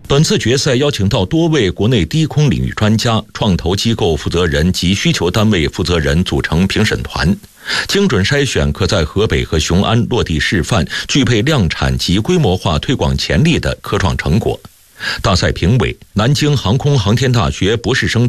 本次决赛邀请到多位国内低空领域专家、创投机构负责人及需求单位负责人组成评审团，精准筛选可在河北和雄安落地示范、具备量产及规模化推广潜力的科创成果。大赛评委，南京航空航天大学博士生